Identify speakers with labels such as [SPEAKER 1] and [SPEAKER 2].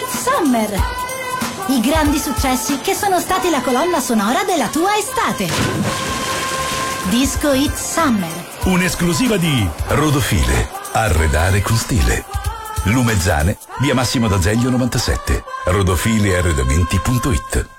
[SPEAKER 1] It's Summer. I grandi successi che sono stati la colonna sonora della tua estate. Disco It's Summer.
[SPEAKER 2] Un'esclusiva di Rodofile. Arredare con stile. Lumezzane, via Massimo d'Azeglio 97. Rodofile arredamenti.it.